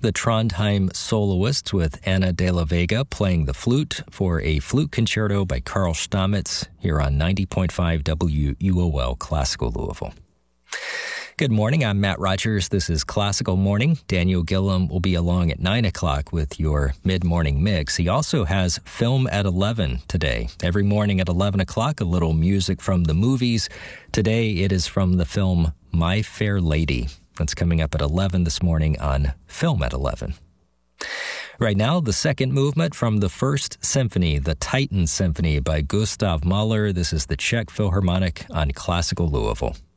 The Trondheim Soloists with Anna de la Vega playing the flute for a flute concerto by Carl Stamitz here on 90.5 WUOL Classical Louisville. Good morning, I'm Matt Rogers. This is Classical Morning. Daniel Gillum will be along at 9 o'clock with your mid-morning mix. He also has Film at 11 today. Every morning at 11 o'clock, a little music from the movies. Today it is from the film My Fair Lady. That's coming up at 11 this morning on Film at 11. Right now, the second movement from the First Symphony, the Titan Symphony by Gustav Mahler. This is the Czech Philharmonic on Classical Louisville.